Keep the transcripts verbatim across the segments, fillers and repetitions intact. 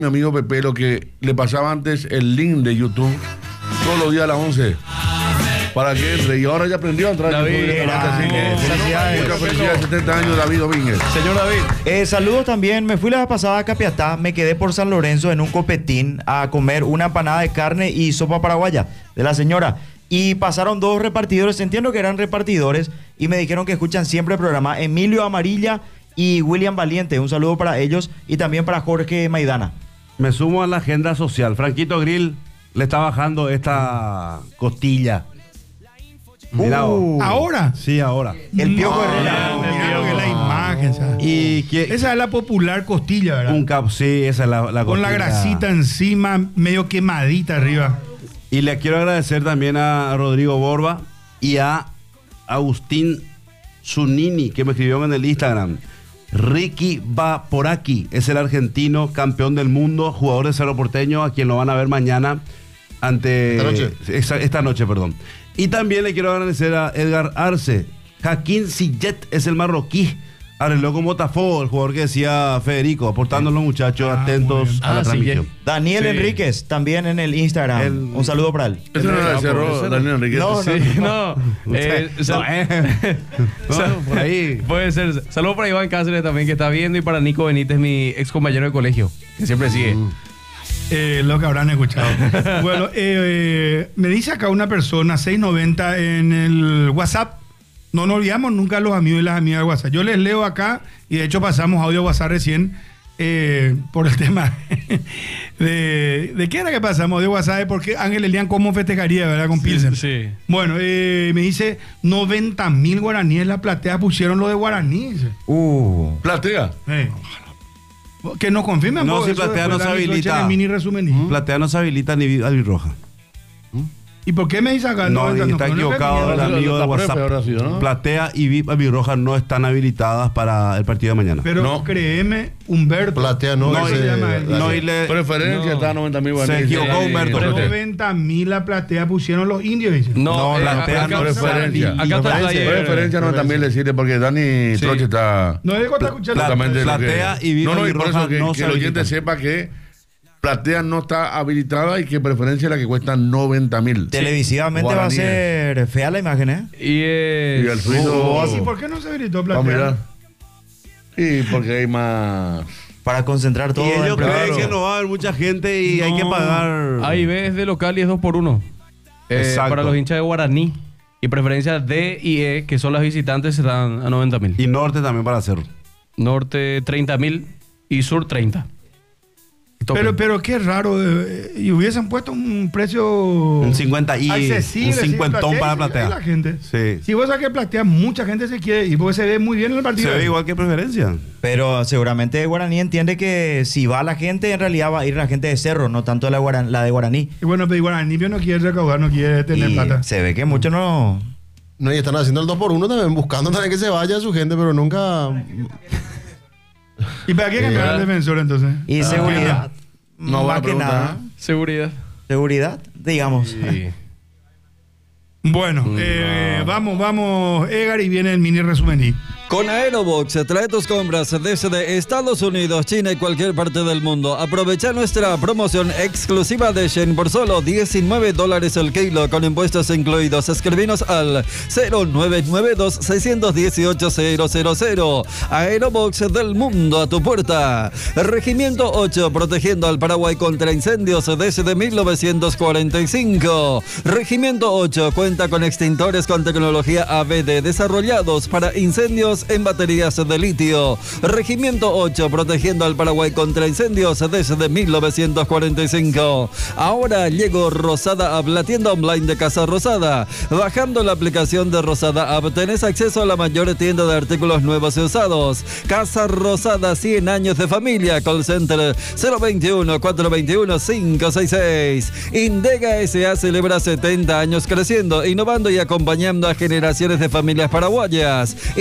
mi amigo Pepe lo que le pasaba antes el link de YouTube todos los días a las once para que entre, y ahora ya aprendió a entrar. David, YouTube, era, así que, felicidades. muchas felicidades, setenta años, David Domínguez. Señor David. Eh, saludos también. Me fui la vez pasada a Capiatá, me quedé por San Lorenzo en un copetín a comer una empanada de carne y sopa paraguaya de la señora. Y pasaron dos repartidores, entiendo que eran repartidores, y me dijeron que escuchan siempre el programa. Emilio Amarilla y William Valiente. Un saludo para ellos y también para Jorge Maidana. Me sumo a la agenda social. Franquito Grill le está bajando esta costilla. Mira, Uh, ¿Ahora? Sí, ahora. El Piojo No, Herrera. no, mira lo que es la imagen, ¿sabes? Y que, Esa es la popular costilla, ¿verdad? un cap, sí, esa es la, la Con la costilla. grasita encima, medio quemadita arriba. Y le quiero agradecer también a Rodrigo Borba y a Agustín Zunini, que me escribió en el Instagram. Ricky va por aquí, es el argentino, campeón del mundo, jugador de Cerro Porteño, a quien lo van a ver mañana ante... Esta noche. Esta, esta noche, perdón. Y también le quiero agradecer a Edgar Arce. Joaquín Sillet es el marroquí. Arregló con Botafogo, el jugador que decía Federico, aportando a los muchachos Ah, atentos muy bien. a la Ah, transmisión. Daniel Sí. Enríquez, también en el Instagram. El- Un saludo para él. Ese no era el cerro, Daniel Enriquez. No, Sí, no. eh, sal- No, eh. No, por ahí. Puede ser. Saludos para Iván Cáceres también que está viendo y para Nico Benítez, mi ex compañero de colegio, que siempre sigue. Eh, lo que habrán escuchado. Bueno, eh, eh, me dice acá una persona, seiscientos noventa en el WhatsApp. No nos olvidamos nunca a los amigos y las amigas de WhatsApp. Yo les leo acá y de hecho pasamos audio WhatsApp recién eh, por el tema de, de qué era que pasamos audio WhatsApp, porque Ángel Elian cómo festejaría, ¿verdad? Con Pilsen. Sí. Bueno, eh, me dice noventa mil guaraníes en la platea pusieron lo de guaraní. dice. Uh. Platea. Eh. Que nos confirmen. No, vos, si eso platea no después se Dani Cloche en habilita. el mini resumen. Platea no se habilita ni albirroja. ¿Y por qué me dice acá? No, noventa? está fue una equivocado el feminidad. la- amigo la de prefe WhatsApp. habrá sido, ¿no? Platea y V I P albirroja no están habilitadas para el partido de mañana. Pero No. créeme, Humberto. Platea no, No, ese- se llama él. No, y le- Preferencia No. está a noventa mil Se equivocó Humberto. noventa mil la platea pusieron los indios, dice. No, No, eh, la acá, no acá- preferencia. acá está el Preferencia. flyer. Preferencia no también le sirve porque Dani Sí. Troche está No es de estar escuchando. totalmente lo Platea que- y Viva No, no, y y por Roja eso que, no que se el oyente habilitan. sepa que Platea no está habilitada y que preferencia es la que cuesta noventa mil. Televisivamente va a Guaraníes. ser fea la imagen, ¿eh? Y, eh, Y el suizo. Oh, ¿Y por qué no se habilitó Vamos a platea? mirar. Sí, porque hay más. Para concentrar todo Y en ellos creen claro. que no va a haber mucha gente y hay que pagar. A y B es de local y es dos por uno. Eh, Exacto. para los hinchas de Guaraní. Y preferencia D y E, que son las visitantes, serán a noventa mil. Y norte también para hacerlo. Norte treinta mil y sur treinta. Pero, pero qué raro. eh, y hubiesen puesto un precio. Un cincuenta y accesible, un sí, cincuentón para y platea. la gente. Sí. Si vos sabés que platea, mucha gente se quiere y porque se ve muy bien en el partido. Se ve igual que preferencia. Pero seguramente Guaraní entiende que si va la gente, en realidad va a ir la gente de Cerro, no tanto la, Guaran- la de Guaraní. Y bueno, pero Guaraní no quiere recaudar, no quiere tener Y plata. se ve que muchos no... No, y están haciendo el dos por uno también, buscando también que se vaya su gente, pero nunca. ¿Y para qué cambiar el defensor entonces? Y seguridad. No, buena más que pregunta, nada. ¿eh? Seguridad. Seguridad, digamos. Sí. Bueno, eh, vamos, vamos, Edgar, y viene el mini resumen. Con Aerobox, trae tus compras desde Estados Unidos, China y cualquier parte del mundo. Aprovecha nuestra promoción exclusiva de Shen por solo diecinueve dólares el kilo, con impuestos incluidos. Escribinos al cero nueve nueve dos, seis uno ocho, cero cero cero. Aerobox del mundo a tu puerta. Regimiento ocho, protegiendo al Paraguay contra incendios desde mil novecientos cuarenta y cinco. Regimiento ocho cuenta con extintores con tecnología A B D desarrollados para incendios en baterías de litio. Regimiento ocho, protegiendo al Paraguay contra incendios desde mil novecientos cuarenta y cinco. Ahora llegó Rosada App, la tienda online de Casa Rosada. Bajando la aplicación de Rosada App, tenés acceso a la mayor tienda de artículos nuevos y usados. Casa Rosada, cien años de familia. Call center cero veintiuno, cuatrocientos veintiuno, quinientos sesenta y seis. Indega S A celebra setenta años creciendo, innovando y acompañando a generaciones de familias paraguayas. Indega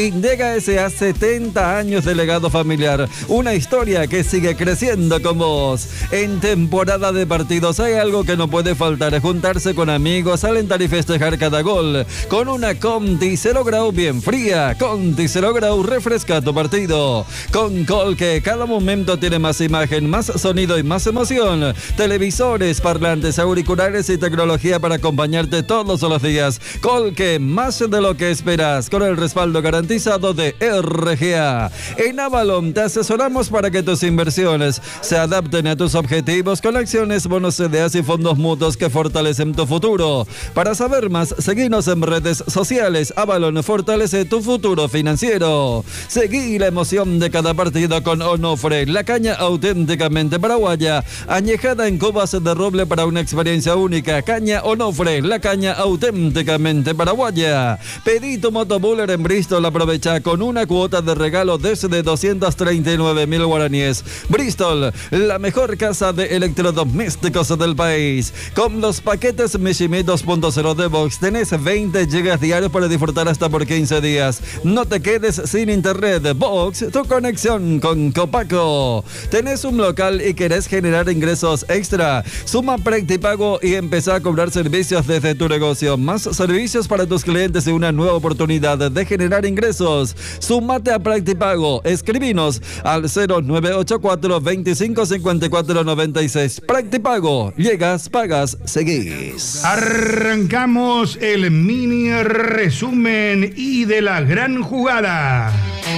Trae a setenta años de legado familiar, una historia que sigue creciendo con vos. En temporada de partidos hay algo que no puede faltar: juntarse con amigos, alentar y festejar cada gol con una Conti cero grau bien fría. Conti cero grau refresca tu partido. Con Colque cada momento tiene más imagen, más sonido y más emoción. Televisores, parlantes, auriculares y tecnología para acompañarte todos los días. Colque, más de lo que esperas, con el respaldo garantizado de R G A. En Avalon te asesoramos para que tus inversiones se adapten a tus objetivos con acciones, bonos, C D As y fondos mutuos que fortalecen tu futuro. Para saber más, seguinos en redes sociales. Avalon fortalece tu futuro financiero. Seguí la emoción de cada partido con Onofre, la caña auténticamente paraguaya, añejada en cubas de roble para una experiencia única. Caña Onofre, la caña auténticamente paraguaya. Pedí tu motobuller en Bristol, aprovecha con una cuota de regalo desde doscientos treinta y nueve mil guaraníes. Bristol, la mejor casa de electrodomésticos del país. Con los paquetes Mishimi dos punto cero de Box tenés veinte gigas diarios para disfrutar hasta por quince días. No te quedes sin internet. Box, tu conexión con Copaco. ¿Tenés un local y querés generar ingresos extra? Suma Practipago y empezá a cobrar servicios desde tu negocio. Más servicios para tus clientes y una nueva oportunidad de generar ingresos. Sumate a Practipago. Escribinos al cero nueve ocho cuatro, veinticinco cincuenta y cuatro noventa y seis. Practipago. Llegas, pagas, seguís. Arrancamos el mini resumen y de la gran jugada.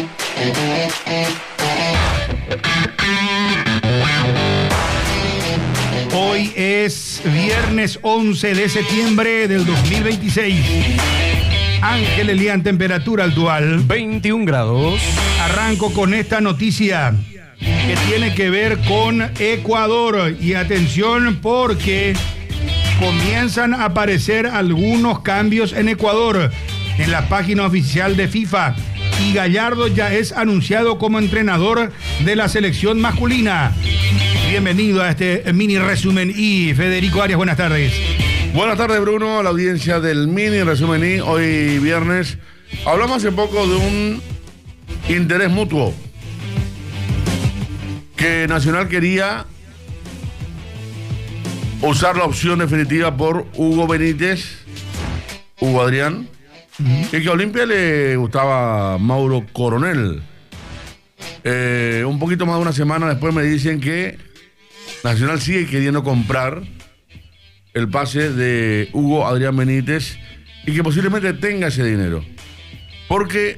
Hoy es viernes once de septiembre del dos mil veintiséis. Ángel Elian, temperatura actual veintiún grados. Arranco con esta noticia que tiene que ver con Ecuador. Y atención, porque comienzan a aparecer algunos cambios en Ecuador en la página oficial de FIFA. Y Gallardo ya es anunciado como entrenador de la selección masculina. Bienvenido a este mini resumen y Federico Arias, buenas tardes. Buenas tardes, Bruno, a la audiencia del mini resumen y hoy viernes. Hablamos hace poco de un interés mutuo que Nacional quería usar la opción definitiva por Hugo Benítez, Hugo Adrián, uh-huh. y que a Olimpia le gustaba Mauro Coronel. Eh, un poquito más de una semana después me dicen que Nacional sigue queriendo comprar el pase de Hugo Adrián Benítez y que posiblemente tenga ese dinero. Porque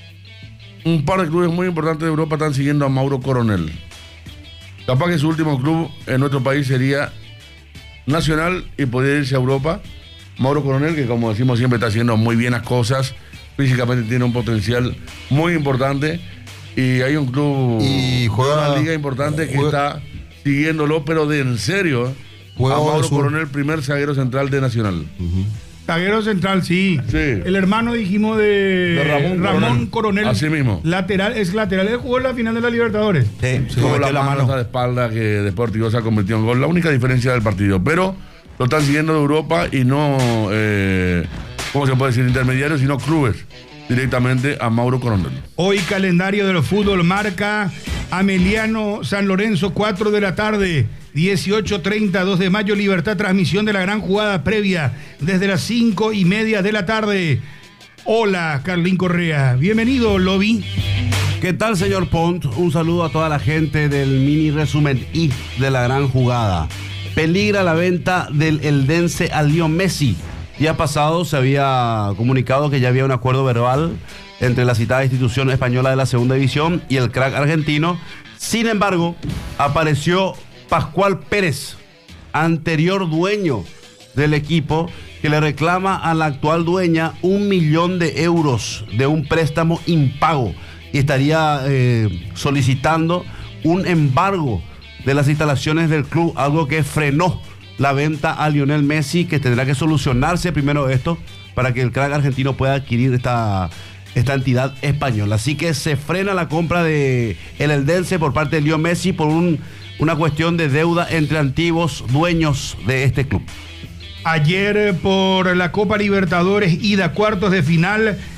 un par de clubes muy importantes de Europa están siguiendo a Mauro Coronel. Capaz que su último club en nuestro país sería Nacional y podría irse a Europa. Mauro Coronel, que como decimos siempre está haciendo muy bien las cosas, físicamente tiene un potencial muy importante y hay un club y juega, de una liga importante que juega, está siguiéndolo, pero de en serio, juega a Mauro Coronel, primer zaguero central de Nacional. Uh-huh. Zaguero central, sí. sí. El hermano, dijimos, de, de Ramón, Ramón Coronel. Coronel. Así mismo. Lateral, es lateral. Él jugó en la final de la Libertadores. Sí, sí. Tuvo la, la mano de espalda que Deportivo se ha convertido en gol. La única diferencia del partido. Pero lo están siguiendo de Europa y no, eh, ¿cómo se puede decir? Intermediarios, sino clubes. Directamente a Mauro Coronel. Hoy calendario del fútbol marca Ameliano San Lorenzo, cuatro de la tarde. dieciocho treinta, dos de mayo, Libertad, transmisión de la gran jugada previa desde las cinco y media de la tarde. Hola, Carlín Correa. Bienvenido, Lobby. ¿Qué tal, señor Pont? Un saludo a toda la gente del mini resumen y de la gran jugada. Peligra la venta del Eldense al Leo Messi. Día pasado se había comunicado que ya había un acuerdo verbal entre la citada institución española de la segunda división y el crack argentino. Sin embargo, apareció Pascual Pérez, anterior dueño del equipo, que le reclama a la actual dueña un millón de euros de un préstamo impago y estaría eh, solicitando un embargo de las instalaciones del club, algo que frenó la venta a Lionel Messi, que tendrá que solucionarse primero esto para que el crack argentino pueda adquirir esta, esta entidad española. Así que se frena la compra de el Eldense por parte de Lionel Messi por un, una cuestión de deuda entre antiguos dueños de este club. Ayer por la Copa Libertadores, ida cuartos de final,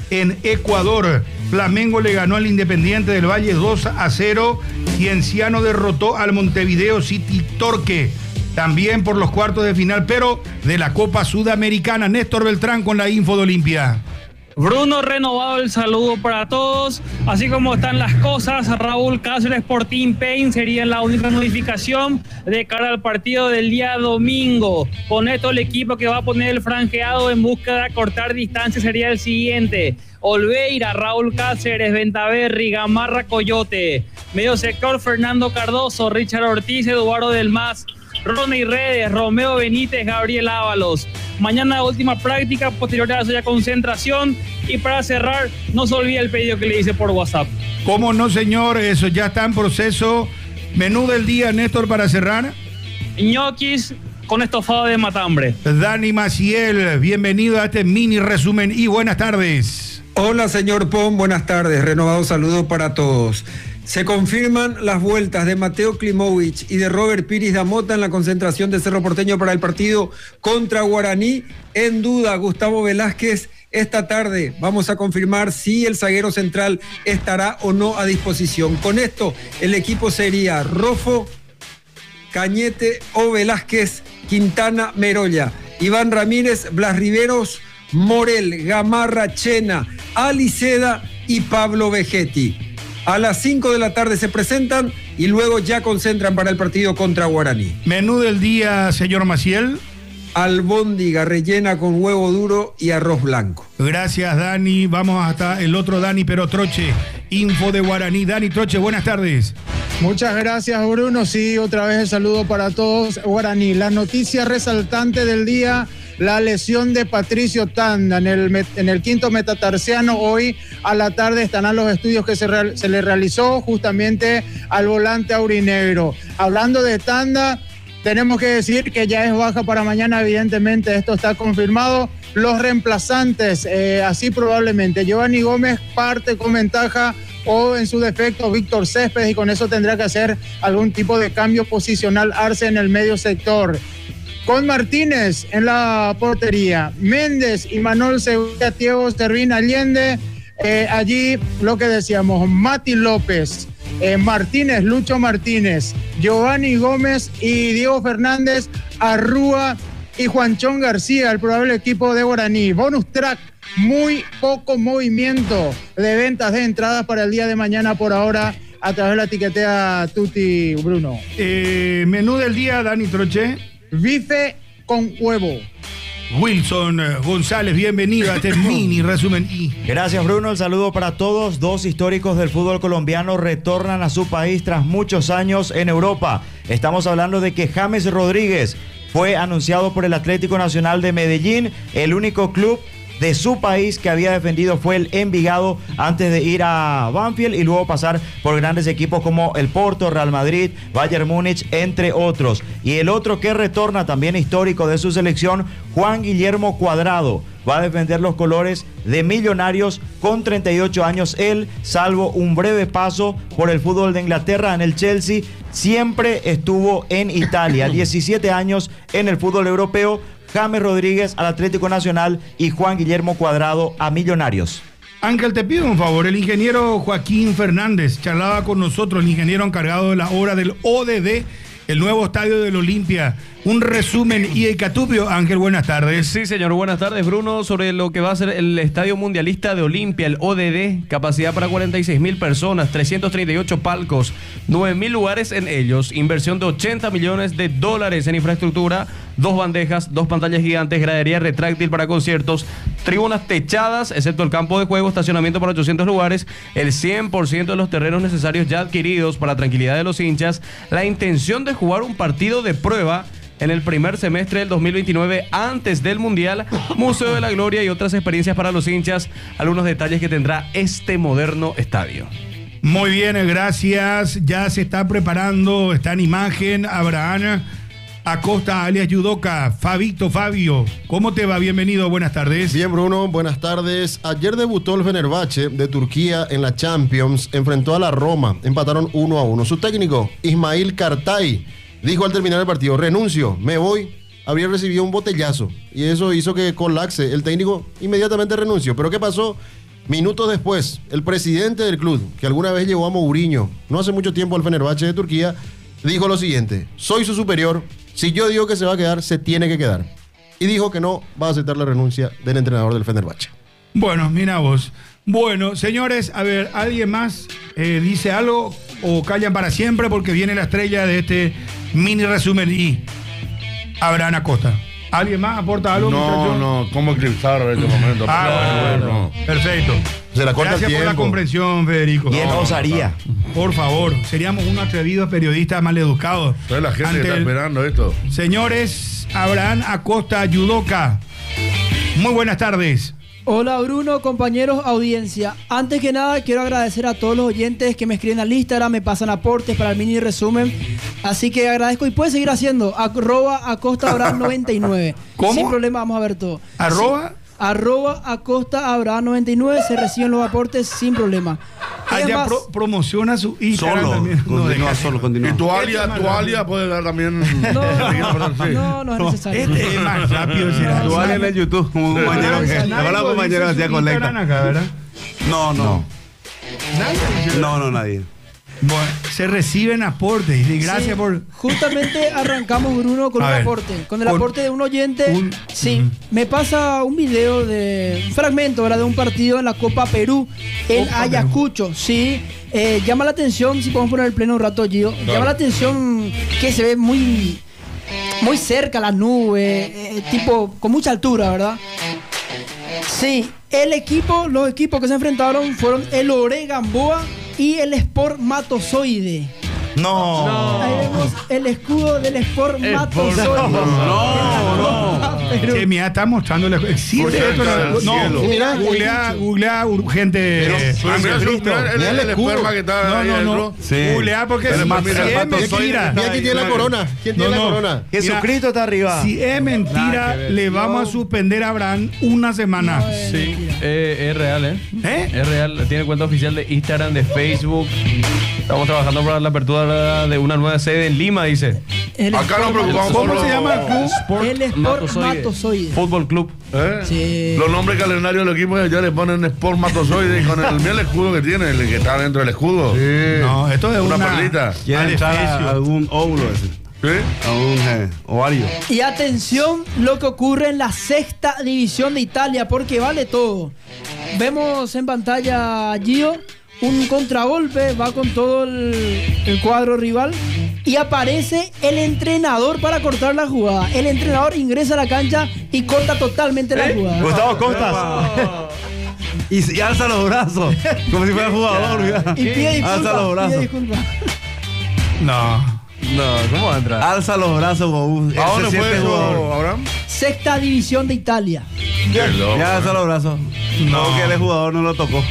en Ecuador. Flamengo le ganó al Independiente del Valle dos a cero. Cienciano derrotó al Montevideo City Torque. También por los cuartos de final, pero de la Copa Sudamericana. Néstor Beltrán con la info de Olimpia. Bruno, renovado el saludo para todos. Así como están las cosas, Raúl Cáceres por Team Pain sería la única modificación de cara al partido del día domingo. Con esto el equipo que va a poner el franjeado en busca de acortar distancia sería el siguiente: Olveira, Raúl Cáceres, Ventaverri, Gamarra, Coyote. Medio sector, Fernando Cardoso, Richard Ortiz, Eduardo Del Mas, Ronnie Redes, Romeo Benítez, Gabriel Ábalos. Mañana última práctica, posterior a la concentración. Y para cerrar, no se olvide el pedido que le hice por WhatsApp. ¿Cómo no, señor? Eso ya está en proceso. Menú del día, Néstor, para cerrar. Ñoquis con estofado de matambre. Dani Maciel, bienvenido a este mini resumen y buenas tardes. Hola, señor Pon, buenas tardes. Renovado saludo para todos. Se confirman las vueltas de Mateo Klimovic y de Robert Piris da Mota en la concentración de Cerro Porteño para el partido contra Guaraní. En duda, Gustavo Velázquez. Esta tarde vamos a confirmar si el zaguero central estará o no a disposición. Con esto, el equipo sería Rofo, Cañete o Velázquez, Quintana, Merolla, Iván Ramírez, Blas Riveros, Morel, Gamarra, Chena, Aliceda y Pablo Vegetti. A las cinco de la tarde se presentan y luego ya concentran para el partido contra Guaraní. Menú del día, señor Maciel. Albóndiga rellena con huevo duro y arroz blanco. Gracias, Dani. Vamos hasta el otro Dani, pero Troche. Info de Guaraní. Dani Troche, buenas tardes. Muchas gracias, Bruno. Sí, otra vez el saludo para todos. Guaraní, la noticia resaltante del día: la lesión de Patricio Tanda en el, en el quinto metatarsiano. Hoy a la tarde estarán los estudios que se, real, se le realizó justamente al volante aurinegro. Hablando de Tanda, tenemos que decir que ya es baja para mañana, evidentemente, esto está confirmado. Los reemplazantes, eh, así probablemente, Giovanni Gómez parte con ventaja, o en su defecto Víctor Céspedes, y con eso tendrá que hacer algún tipo de cambio posicional Arce en el medio sector. Con Martínez en la portería, Méndez y Manuel Seguridad, Diego Servín Allende, eh, allí lo que decíamos, Mati López, eh, Martínez, Lucho Martínez, Giovanni Gómez y Diego Fernández, Arrúa y Juanchón García, el probable equipo de Guaraní. Bonus track, muy poco movimiento de ventas de entradas para el día de mañana por ahora a través de la etiqueta Tutti, Bruno. Eh, menú del día, Dani Troche. Bife con huevo. Wilson González, bienvenido a este mini resumen. Y... Gracias, Bruno. El saludo para todos. Dos históricos del fútbol colombiano retornan a su país tras muchos años en Europa. Estamos hablando de que James Rodríguez fue anunciado por el Atlético Nacional de Medellín, el único club de su país que había defendido fue el Envigado antes de ir a Banfield y luego pasar por grandes equipos como el Porto, Real Madrid, Bayern Múnich, entre otros. Y el otro que retorna, también histórico de su selección, Juan Guillermo Cuadrado, va a defender los colores de Millonarios con treinta y ocho años. Él, salvo un breve paso por el fútbol de Inglaterra en el Chelsea, siempre estuvo en Italia. diecisiete años en el fútbol europeo. James Rodríguez al Atlético Nacional y Juan Guillermo Cuadrado a Millonarios. Ángel, te pido un favor. El ingeniero Joaquín Fernández charlaba con nosotros, el ingeniero encargado de la obra del O D D, el nuevo estadio del Olimpia. Un resumen y Ecatubio. Ángel, buenas tardes. Sí, señor, buenas tardes, Bruno. Sobre lo que va a ser el Estadio Mundialista de Olimpia, el O D D, capacidad para cuarenta y seis mil personas, trescientos treinta y ocho palcos, nueve mil lugares en ellos, inversión de ochenta millones de dólares en infraestructura, dos bandejas, dos pantallas gigantes, gradería retráctil para conciertos, tribunas techadas, excepto el campo de juego, estacionamiento para ochocientos lugares, el cien por ciento de los terrenos necesarios ya adquiridos para la tranquilidad de los hinchas, la intención de jugar un partido de prueba en el primer semestre del dos mil veintinueve antes del Mundial, Museo de la Gloria y otras experiencias para los hinchas, algunos detalles que tendrá este moderno estadio. Muy bien, gracias. Ya se está preparando, está en imagen, Abraham Acosta, alias Yudoka. Fabito, Fabio, ¿cómo te va? Bienvenido, buenas tardes. Bien, Bruno, buenas tardes. Ayer debutó el Fenerbahce de Turquía en la Champions, enfrentó a la Roma, empataron uno a uno. Su técnico, Ismail Kartay, dijo al terminar el partido: renuncio, me voy. Habría recibido un botellazo y eso hizo que colapse. El técnico inmediatamente renunció. ¿Pero qué pasó? Minutos después, el presidente del club, que alguna vez llevó a Mourinho, no hace mucho tiempo al Fenerbahce de Turquía, dijo lo siguiente: soy su superior, si yo digo que se va a quedar, se tiene que quedar. Y dijo que no va a aceptar la renuncia del entrenador del Fenerbahce. Bueno, mira vos. Bueno, señores, a ver, ¿alguien más eh, dice algo o callan para siempre? Porque viene la estrella de este mini resumen y Abraham Acosta. ¿Alguien más aporta algo? No, muchachos? no, ¿cómo eclipsar en este momento? Ah, bueno, no. Perfecto. Se la corta el Gracias por la tiempo. comprensión, Federico. ¿Quién No, osaría? Por favor, seríamos unos atrevidos periodistas maleducados. Toda la gente ante está el- esperando esto. Señores, Abraham Acosta, Yudoka. Muy buenas tardes. Hola Bruno, compañeros, audiencia. Antes que nada quiero agradecer a todos los oyentes que me escriben al Instagram, me pasan aportes para el mini resumen. Así que agradezco y puedes seguir haciendo. Arroba Acosta Abraham noventa y nueve. ¿Cómo? Sin problema, vamos a ver todo. Arroba. Sí. Arroba Acosta Abraham noventa y nueve, se reciben los aportes sin problema. Y Allá además- pro- promociona su Instagram Solo, también. No, continúa deja- solo, continúa. Y tu alias, más tu rápido. alias puede dar también. No, Sí. no, no es necesario. Este es más rápido. será. Tú en el YouTube, como un compañero que. Nadie Ahora lo compañero dice hacía su Instagram colecta. acá, ¿verdad? No, no. Nadie dice- No, no, nadie. Bueno, se reciben aportes. Y gracias Sí, por. Justamente arrancamos, Bruno, con A un ver, aporte. Con el con aporte de un oyente. un- sí, Ujú. me pasa un video de un fragmento, ¿verdad?, de un partido en la Copa Perú, en Copa Ayacucho. Sí, eh, llama la atención, si podemos poner el pleno un rato, Gio. Llama la atención que se ve muy, muy cerca la nube, eh, tipo con mucha altura, ¿verdad? Sí, el equipo, los equipos que se enfrentaron fueron el Ore Gamboa y el Sport Matozoide. No. Ahí vemos el escudo del Sport Matozoide. No, no. Perú. Che, mira, está mostrando la. ¿Existe Por esto? cerca No, del no. cielo. Mira, Googlea, googlea urgente. Pero mira, su- mira el, Mira el el escudo. esperma que está No, ahí no, no. adentro. Sí. Googlea porque Pero si mira, es el mentira. matozoide Mira quién tiene la corona. ¿Quién tiene No, la no. corona? Jesucristo está arriba. Si es mentira, le vamos a suspender a Abraham una semana. Sí, eh, es real, ¿eh? ¿Eh? Es real. Tiene cuenta oficial de Instagram, de Facebook. Estamos trabajando para la apertura de una nueva sede en Lima, dice. El Acá nos Sport preocupamos ¿Cómo por se los- llama el club? Sport El Sport Matozoide. Fútbol Club. ¿Eh? Sí. Los nombres calendario del equipo ya le ponen Sport Matozoide y con el, mira el escudo que tiene, el que está dentro del escudo. No, esto es Una una. perlita. Quiere entrar a adefesio. algún óvulo ese. ¿Sí? A un eh, ovario. Y atención lo que ocurre en la sexta división de Italia, porque vale todo. Vemos en pantalla a Gio, un contragolpe, va con todo el, el cuadro rival y aparece el entrenador para cortar la jugada. El entrenador ingresa a la cancha y corta totalmente la jugada. Gustavo Costas. Y, y alza los brazos. Como si fuera jugador, mira. Y pide Alza los disculpas. Pide brazos. disculpas. No. No, ¿cómo va a entrar? Alza los brazos como un. ¿A él dónde se fue siente eso, jugador. Abraham? Sexta división de Italia. Qué loco. Ya alza los brazos. No. No, que él es jugador, no lo tocó.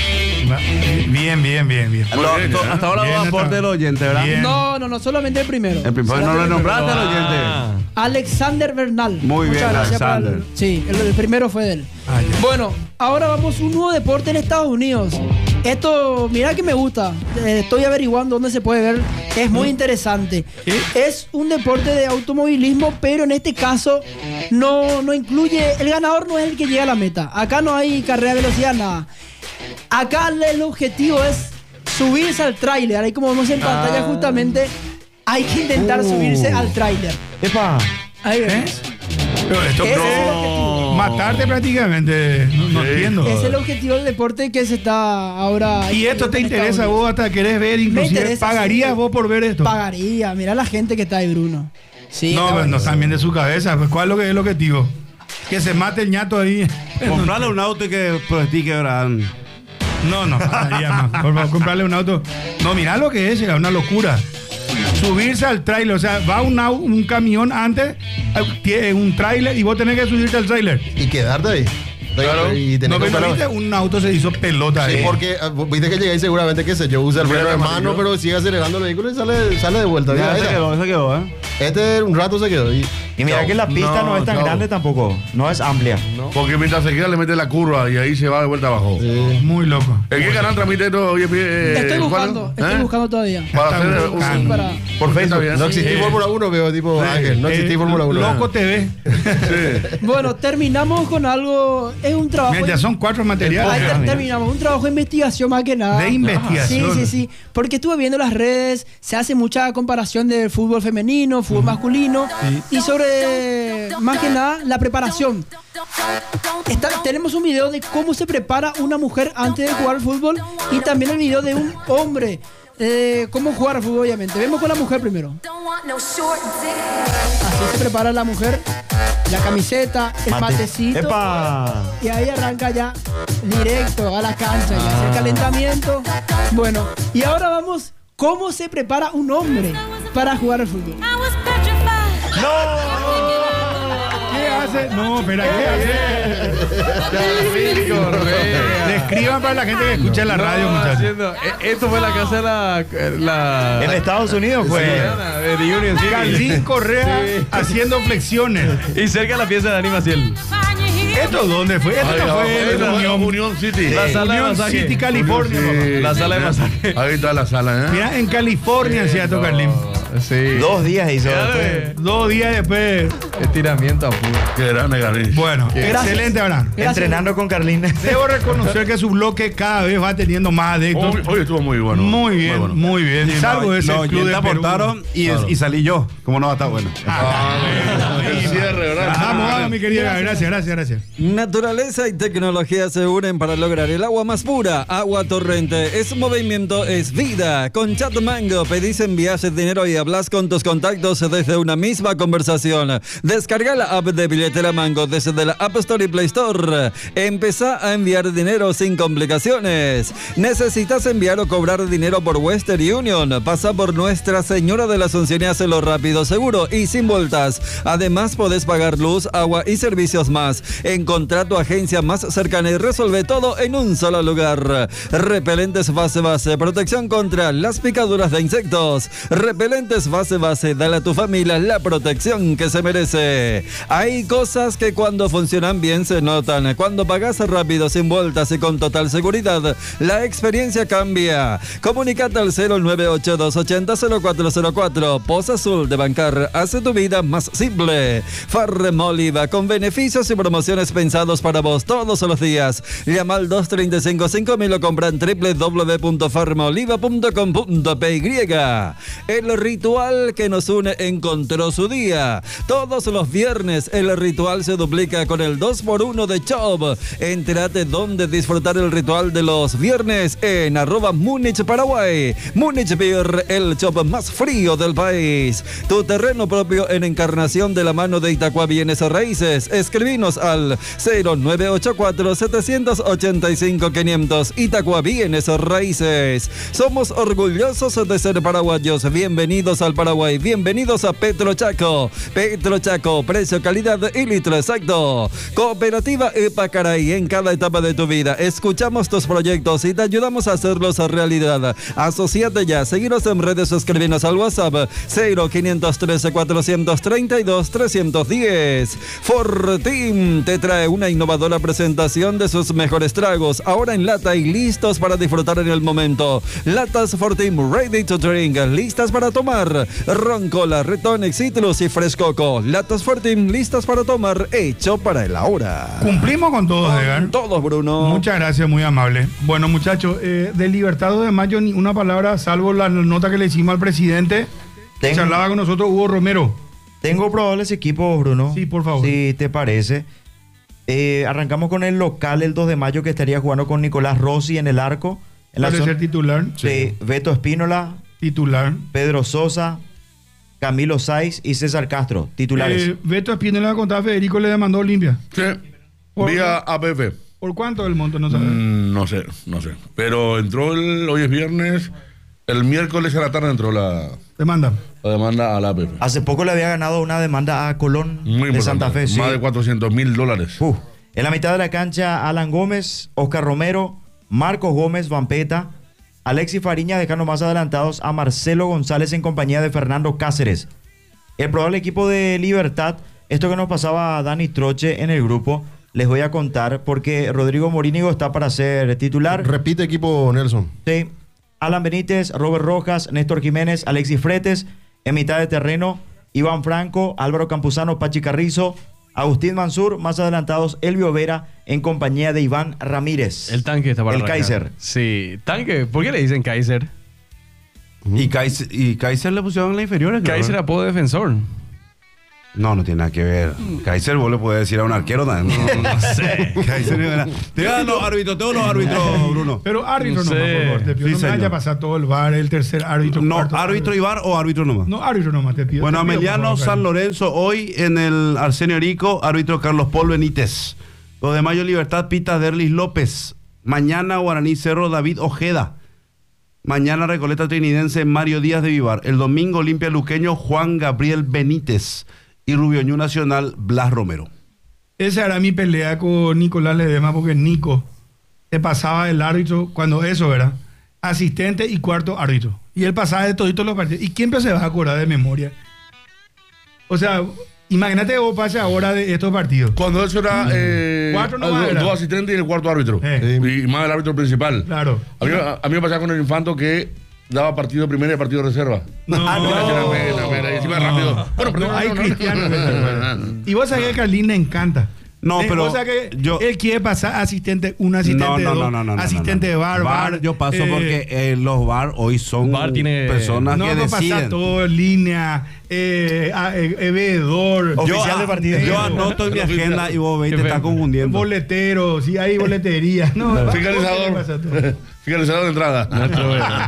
Bien, bien, bien, bien. Lo- bien, to- ¿eh? hasta ahora Bien, va aporte está- del oyente, ¿verdad? Bien. No, no, no, solamente el primero. El primero no Solamente le el nombraste al primero. oyente. Ah. Alexander Bernal. Muy bien, Muchas gracias por el- Alexander. sí, el, el primero fue de él. Ah, ya. Bueno, ahora vamos a un nuevo deporte en Estados Unidos. Esto, mira que me gusta. Eh, Estoy averiguando dónde se puede ver. Es muy interesante. ¿Qué? Es un deporte de automovilismo, pero en este caso no, no incluye. El ganador no es el que llega a la meta. Acá no hay carrera de velocidad, nada. Acá el objetivo es subirse al tráiler. Ahí como vemos en pantalla justamente, hay que intentar Uh. subirse al tráiler. Epa. Ahí ¿Eh? vemos. Pero esto Ese no. es el objetivo. Matarte prácticamente. No, no Sí. entiendo. Es el objetivo del deporte que se está ahora. ¿Y esto te en Estados interesa Unidos. vos hasta querés ver? Inclusive, interesa, ¿pagarías sí. vos por ver esto? Pagaría. Mira la gente que está ahí, Bruno. Sí, No, está pues, no buenísimo. están bien de su cabeza. Pues, ¿cuál es lo que es el objetivo? Que se mate el ñato ahí. Comprarle un auto y que practique, ¿verdad? No, no, pagaría más. Por favor, comprarle un auto. No, mirá lo que es, era una locura. Subirse al tráiler, o sea, va un, au- un camión antes, eh, tiene un tráiler y vos tenés que subirte al tráiler. Y quedarte ahí. Claro. Y tener No, que pero parar. viste, un auto se hizo pelota Sí, ahí. porque ah, viste que llegáis seguramente que sé yo usa el freno de mano, pero sigue acelerando el vehículo y sale, sale de vuelta. Ya Mira, se ahí quedó, se quedó, ¿eh? está. Este un rato se quedó. Y, Y mira Chao. que la pista no, No, es tan chao. grande tampoco. No es amplia. Porque mientras se queda le mete la curva y ahí se va de vuelta abajo. Sí. Muy loco. ¿En qué canal transmite esto? Oye, eh, Estoy Juan? buscando, estoy ¿Eh? buscando todavía. Para hacer Está un- buscando. Sí, para- Por Está Facebook. bien. No existí Sí. Fórmula uno, veo tipo Ángel. No existí Eh, Fórmula uno. Loco T V. Sí. Bueno, terminamos con algo. Es un trabajo. Mira, ya son cuatro materiales. Ahí ter- terminamos. Un trabajo de investigación más que nada. De investigación. Sí, sí, sí. Porque estuve viendo las redes, se hace mucha comparación del fútbol femenino, fútbol masculino. Sí. Y sobre, más que nada, la preparación. Está- tenemos un video de cómo se prepara una mujer antes de jugar al fútbol y también el video de un hombre. Eh, cómo jugar al fútbol, obviamente. Vemos con la mujer primero. Así se prepara la mujer. La camiseta, el Mate. matecito. ¡Epa! Y ahí arranca ya directo a la cancha y hacer calentamiento. Bueno, y ahora vamos, ¿cómo se prepara un hombre para jugar al fútbol? ¿Qué hace? No, espera, ¿qué hace? Describan para la gente que escucha la radio, No, muchachos. haciendo- eh, esto fue la casa de la. la En Estados Unidos fue. de Union City. Calvin Correa Sí. haciendo flexiones. Y cerca de la pieza de Dani Maciel. ¿Esto dónde fue? Esto Ahí no abajo, fue esa en fue Unión, Unión City. La sala de Union masaje. City, California. Sí. papá. La sala de masaje. Ahí está la sala, ¿eh? Mira, en California se iba a tocar Lim. Sí. Dos días hizo. Ya después. ve. Dos días después. Estiramiento a full. Qué grande, Gabriel. Bueno, Gracias. excelente, Abraham. Gracias. Entrenando con Carlín. Debo reconocer que su bloque cada vez va teniendo más adeptos. Hoy, hoy estuvo muy bueno. Muy bien, muy, bueno. bien. Sí, Salvo no, ese los club de oyentes Perú. aportaron y, Claro. y salí yo. ¿Cómo no va a estar bueno? Ah, bueno. El cierre, ¿verdad? Vamos, vamos, mi querida. Gracias, gracias, gracias. Naturaleza y tecnología se unen para lograr el agua más pura. Agua Torrente es movimiento, es vida. Con Chat Mango pedís envías dinero y hablas con tus contactos desde una misma conversación. Descarga la app de Billetera Mango desde la App Store y Play Store. Empezá a enviar dinero sin complicaciones. ¿Necesitas enviar o cobrar dinero por Western Union? Pasa por Nuestra Señora de la Asunción y hazlo rápido, seguro y sin vueltas. Además, podés pagar luz, agua y servicios más. Encontrá tu agencia más cercana y resuelve todo en un solo lugar. Repelentes base base, protección contra las picaduras de insectos. Repelentes base base, dale a tu familia la protección que se merece. Hay cosas que cuando funcionan bien se notan. Cuando pagas rápido, sin vueltas y con total seguridad, la experiencia cambia. Comunicate al cero nueve ocho dos ochenta cero cuatro cero cuatro. Post Azul de Bancar hace tu vida más simple. Farm Oliva, con beneficios y promociones pensados para vos todos los días. Llama al dos tres cinco cinco mil o compra en doble u doble u doble u punto farm oliva punto com punto p y. El ritual que nos une encontró su día. Todos los viernes el ritual se duplica con el dos por uno de Chop. Entérate dónde disfrutar el ritual de los viernes en arroba Múnich Paraguay. Múnich Beer, el Chop más frío del país. Tu terreno propio en Encarnación de la mano de Itacua Bienes Raíces. Escribinos al cero nueve ocho cuatro siete ocho cinco quinientos. Itacua Bienes Raíces. Somos orgullosos de ser paraguayos. Bienvenidos al Paraguay. Bienvenidos a Petro Chaco. Petro Chaco, precio, calidad y litro exacto. Cooperativa Epacaray, en cada etapa de tu vida. Escuchamos tus proyectos y te ayudamos a hacerlos realidad. Asociate ya. Seguinos en redes o escribinos al WhatsApp cero quinientos trece cuatrocientos treinta y dos trescientos diez. Fortim te trae una innovadora presentación de sus mejores tragos, ahora en lata y listos para disfrutar en el momento. Latas Fortim Ready to Drink, listas para tomar. Ron Cola, Retonic, Citrus y Frescoco. Latas Fortim listas para tomar, hecho para el ahora. Cumplimos con todos, Edgar. Todos, Bruno. Muchas gracias, muy amable. Bueno, muchachos, eh, del Libertado de Mayo, ni una palabra, salvo la nota que le hicimos al presidente. Tengo- Charlaba con nosotros Hugo Romero. Tengo probables equipos, Bruno. Sí, por favor. Si te parece. Eh, arrancamos con el local el dos de mayo, que estaría jugando con Nicolás Rossi en el arco. En la Puede zona ser titular. de Beto Espínola, Titular. Pedro Sosa, Camilo Saiz y César Castro, titulares. Eh, Beto Espínola contaba Federico le demandó Olimpia. Sí. Por- Vía A P F. ¿Por cuánto el monto? No sabes. Mm, no sé, no sé. Pero entró el, hoy es viernes, el miércoles a la tarde entró la, Demanda. la demanda a la A P F. Hace poco le había ganado una demanda a Colón Muy de importante. Santa Fe. Sí. Más de cuatrocientos mil dólares. Uh, en la mitad de la cancha, Alan Gómez, Oscar Romero, Marcos Gómez, Vampeta, Alexis Fariña, dejando más adelantados a Marcelo González en compañía de Fernando Cáceres. El probable equipo de Libertad, esto que nos pasaba a Dani Troche en el grupo, les voy a contar porque Rodrigo Morínigo está para ser titular. Repite equipo, Nelson. Sí. Alan Benítez, Robert Rojas, Néstor Jiménez, Alexis Fretes. En mitad de terreno, Iván Franco, Álvaro Campuzano, Pachi Carrizo, Agustín Mansur, más adelantados Elvio Vera en compañía de Iván Ramírez. El tanque está para El arrancar. Kaiser. Sí, tanque. ¿Por qué le dicen Kaiser? Y Kaiser, y Kaiser le pusieron en la inferior. Kaiser apodo defensor. No, no tiene nada que ver. Kaiser vos le puedes decir a un arquero también. No, no sé. Kaiser era... Te dan los árbitros, todos los árbitros, Bruno. Pero árbitro No nomás, sé. por favor, te pido. Sí, no me señor. vaya a pasar todo el V A R, el tercer árbitro. No, cuarto árbitro y V A R o árbitro nomás. No, árbitro nomás, te pido. Bueno, te pido, por Ameliano favor, San Karen. Lorenzo hoy en el Arsenio Rico, árbitro Carlos Paul Benítez. dos de mayo Libertad Pita Derlis López. Mañana Guaraní Cerro David Ojeda. Mañana Recoleta Trinidense Mario Díaz de Vivar. El domingo Olimpia Luqueño Juan Gabriel Benítez. Y Rubioñú Nacional Blas Romero. Esa era mi pelea con Nicolás Ledema, porque Nico te pasaba el árbitro cuando eso era asistente y cuarto árbitro. Y él pasaba de toditos los partidos. ¿Y quién se va a acordar de memoria? O sea, imagínate que vos pases ahora de estos partidos. Cuando eso era eh, Cuatro no dos, más era. dos asistentes y el cuarto árbitro. Eh. Y más el árbitro principal. Claro. A mí, a, a mí me pasaba con el Infanto que daba partido primero y partido reserva. No, Ah, no, no, pena, pena, y encima rápido. Bueno, pero no, hay no, no, Cristiano. no. Y vos sabés que a Carlín le encanta. No, Eh, pero vos sabés que yo- él quiere pasar asistente, un asistente No, no, de dos, no, no, no, no, asistente no, no. de bar, V A R, bar. yo paso eh, porque eh, los V A R hoy son V A R tiene- personas no, que no pasa deciden. todo en línea, eh, a- eh, eh, veedor, Yo, Oficial de partido. yo anoto en mi agenda y vos veis, te Qué está feo. confundiendo. boletero, si hay boletería. No, ¿qué le pasa a todo? Fiscalizador. Fiscalizador de entrada.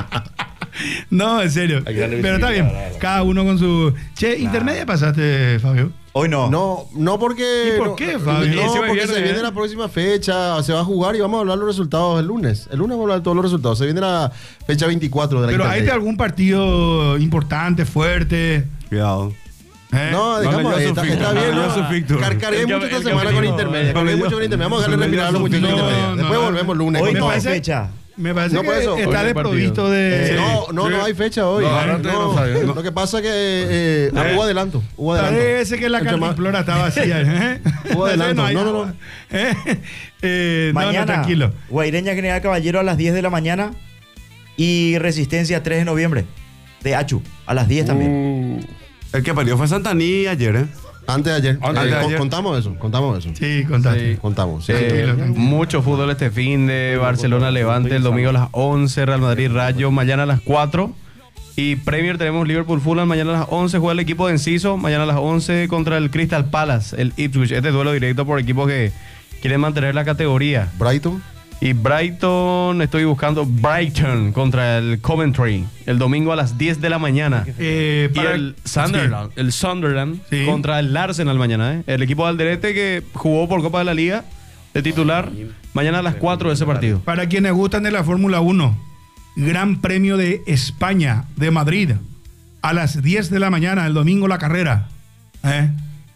No, en serio. Hay que darle Pero está bien. visibilidad, claro. Cada uno con su. Che, intermedia pasaste, Fabio. Hoy no. No, no porque. ¿Y por no- qué, Fabio? No, Encima porque viernes, se viene ¿eh? la próxima fecha, se va a jugar y vamos a hablar los resultados el lunes. El lunes vamos a hablar de todos los resultados. Se viene la fecha veinticuatro de la Pero hay de intermedia. algún partido importante, fuerte. Cuidado. ¿eh? No, dejamos leyó ahí, su está, fixture, está no bien. leyó ¿no? su fixture. Car- Cargué El que- mucho esta el que semana con opinó. intermedia. Cargué No, mucho con intermedia. Vamos a dejarle no, respirar a los no, muchachos de no, intermedia. no, Después no. volvemos el lunes. Hoy con no todo. hay parece- fecha. Me parece No, por que eso. está Hoy no hay desprovisto de. Eh, no, no, no hay fecha hoy. No, No, ahora ustedes no saben. Lo que pasa es que eh, ah, hubo adelanto. Hubo adelanto. Parece que la Entre más- cantimplora está vacía. ¿eh? Hubo adelanto. hay No, no, agua. no. ¿Eh? Eh, no, no, Mañana, tranquilo. Guaireña General Caballero a las diez de la mañana y Resistencia tres de noviembre de Achu a las diez también. El que perdió fue Santaní ayer, ¿eh? Antes de ayer. Antes Eh, de con- ayer. Contamos eso. Contamos eso. Sí, contaste. Sí. Contamos. Sí, Eh, Tranquilo, tranquilo. mucho fútbol este fin de Barcelona Levante el domingo a las once, Real Madrid Rayo mañana a las cuatro y Premier tenemos Liverpool Fulham mañana a las once, juega el equipo de Enciso mañana a las once contra el Crystal Palace, el Ipswich, este duelo directo por equipos que quieren mantener la categoría. Brighton. Y Brighton, estoy buscando Brighton contra el Coventry el domingo a las diez de la mañana. Eh, Y para- el Sunderland, el Sunderland Sí. contra el Arsenal mañana, ¿eh? El equipo de Alderete que jugó por Copa de la Liga de titular mañana a las cuatro de ese partido. Para quienes gustan de la Fórmula uno, Gran Premio de España de Madrid a las diez de la mañana, el domingo la carrera. ¿eh?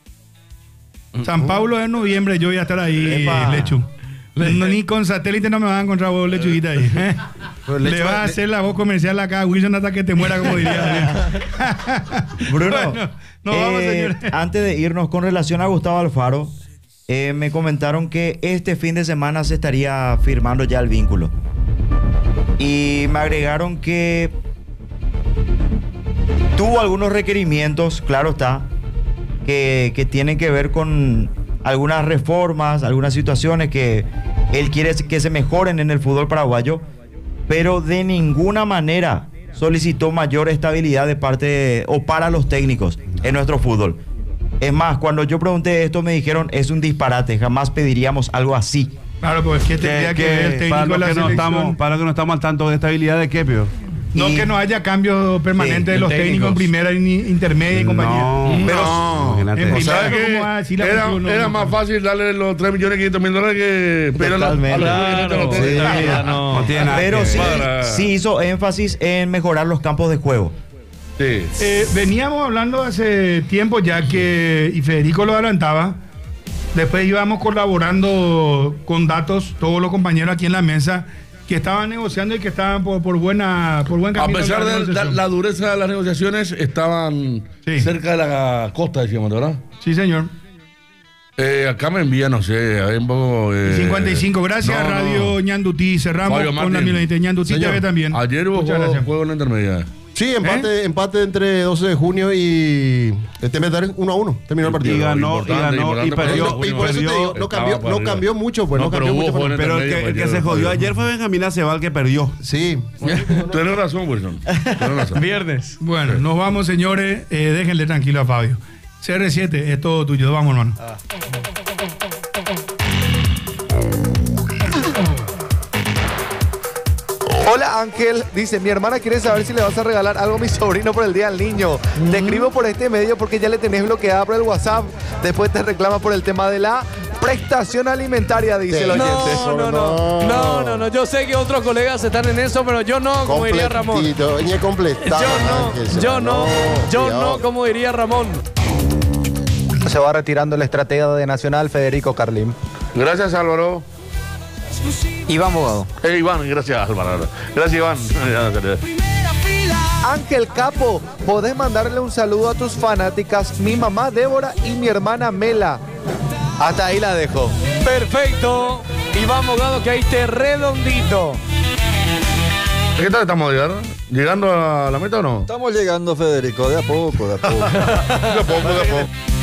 San Pablo de noviembre, yo voy a estar ahí, Epa. Lechu. No, ni con satélite no me van a encontrar vos, Lechuguita ahí. ¿eh? Pues Le Lechu- vas a hacer la voz comercial acá a Wilson hasta que te muera, como diría. Bruno, Bueno, nos vamos, eh, señores. antes de irnos con relación a Gustavo Alfaro, eh, me comentaron que este fin de semana se estaría firmando ya el vínculo. Y me agregaron que tuvo algunos requerimientos, claro está, que, que tienen que ver con algunas reformas, algunas situaciones que él quiere que se mejoren en el fútbol paraguayo, pero de ninguna manera solicitó mayor estabilidad de parte de- o para los técnicos en nuestro fútbol. Es más, cuando yo pregunté esto me dijeron es un disparate, jamás pediríamos algo así. Claro, pues que tendría que, Que- ver el que técnico para de los la que no selección. estamos, para los que no estamos al tanto de estabilidad de qué, Pio. No Y- que no haya cambio permanente Sí, de los de técnicos en técnicos. primera, ni intermedia y compañía. No, Pero- imagínate. En O sea primera, que ¿cómo va a decir la era, cuestión? No, era no, más no. fácil darle los tres millones quinientos mil dólares que pedir a los- a los Totalmente. dirigentes de los Claro, técnicos. sí, ya no. No tiene nada Pero que sí, ver. Para- sí hizo énfasis en mejorar los campos de juego. Sí. Eh, veníamos hablando hace tiempo ya que, y Federico lo adelantaba, después íbamos colaborando con datos, todos los compañeros aquí en la mesa, que estaban negociando y que estaban por, por buena por buen A camino. pesar la de la, negociación. la dureza de las negociaciones, estaban Sí. cerca de la costa, decíamos, ¿verdad? Sí, señor. Eh, acá me envían, no sé, hay un poco... eh, cincuenta y cinco, gracias no, no. Radio Ñandutí. Cerramos Fabio con Martín. la milanita Ñandutí Señor, T V también. Ayer hubo Muchas juego, gracias. juego en la intermedia. Sí, empate, empate entre doce de junio y este Metal uno a uno. Terminó el partido. Y ganó, y ganó, y perdió. Y por eso te digo, no cambió, no cambió mucho, pues no, cambió mucho. Pero, pero el que, el que se jodió ayer fue Benjamín Acebal, que perdió. Sí. Tienes razón, Wilson. Tienes razón. Viernes. Bueno, nos vamos, señores. Eh, déjenle tranquilo a Fabio. C R siete es todo tuyo. Vamos, hermano. Ah. Hola Ángel, dice, mi hermana quiere saber si le vas a regalar algo a mi sobrino por el Día del Niño. Mm. Te escribo por este medio porque ya le tenés bloqueada por el WhatsApp. Después te reclama por el tema de la prestación alimentaria, dice sí. el oyente. No, no, no, no, no, no. Yo sé que otros colegas están en eso, pero yo no, como diría Ramón. Yo no, Ángel, yo no, yo no, como diría Ramón. Se va retirando el estratega de Nacional, Federico Carlín. Gracias, Álvaro. Iván Bogado. Eh, Iván, gracias, Álvaro. Gracias, Iván. Ángel Capo, podés mandarle un saludo a tus fanáticas, mi mamá Débora y mi hermana Mela. Hasta ahí la dejo. Perfecto. Iván Bogado, que ahí esté redondito. ¿Qué tal estamos llegando? ¿Llegando a la meta o no? Estamos llegando, Federico, de a poco, de a poco. de a poco, de a poco.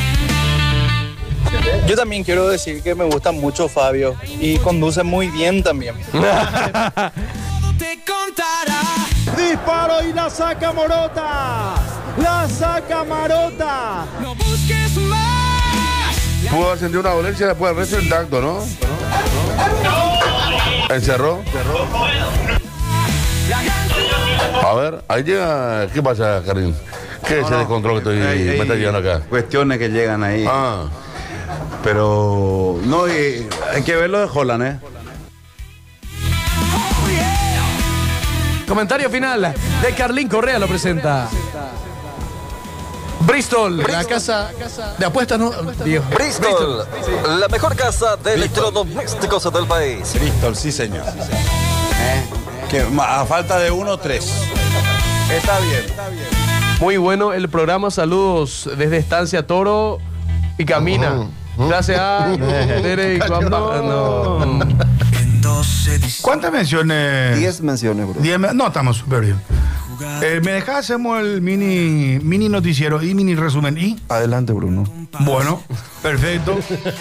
Yo también quiero decir que me gusta mucho Fabio y conduce muy bien también. Disparo y la saca Morota. La saca Marota. No busques más. Pudo haber sentido una dolencia después del resto intacto, ¿no? ¿No? ¿Encerró? A ver, ahí llega. ¿Qué pasa, Karim? ¿Qué es ese descontrol que estoy, hay, me está llegando acá? Cuestiones que llegan ahí. Ah. Pero no, y hay que ver lo de Holland, ¿eh? Comentario final de Carlín Correa, lo presenta. Bristol, Bristol. la casa de apuestas, ¿no? Dios. Bristol, Bristol, la mejor casa de electrodomésticos del país. Bristol, sí, señor. ¿Eh? Que a falta de uno, tres. Está bien. Muy bueno el programa. Saludos desde Estancia Toro y Camina. Uh-huh. Gracias a Tere y cuando. No. ¿Cuántas menciones? Diez menciones, bro. Diez, no, estamos súper bien. Eh, ¿Me dejás? Hacemos el mini, mini noticiero y mini resumen. ¿Y? Adelante, Bruno. Bueno, perfecto.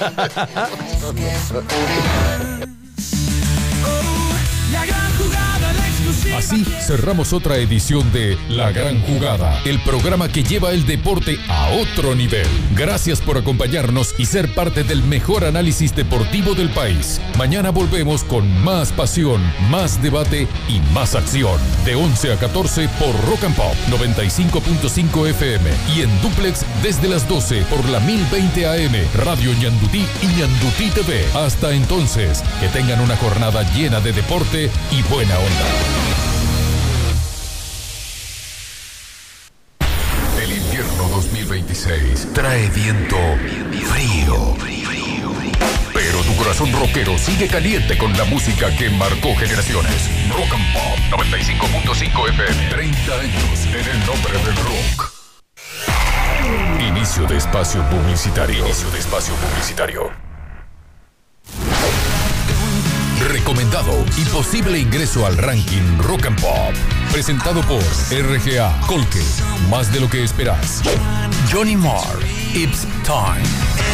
Así cerramos otra edición de La Gran Jugada, el programa que lleva el deporte a otro nivel. Gracias por acompañarnos y ser parte del mejor análisis deportivo del país. Mañana volvemos con más pasión, más debate y más acción. De once a catorce por Rock and Pop noventa y cinco punto cinco F M y en duplex desde las doce por la mil veinte A M, Radio Ñandutí y Ñandutí T V. Hasta entonces, que tengan una jornada llena de deporte y buena onda. dos mil veintiséis trae viento frío, pero tu corazón rockero sigue caliente con la música que marcó generaciones. Rock and Pop noventa y cinco punto cinco F M, treinta años en el nombre del rock. Inicio de espacio publicitario. Inicio de espacio publicitario. Recomendado y posible ingreso al ranking Rock and Pop. Presentado por R G A, Colque, más de lo que esperás. Johnny Marr, It's Time.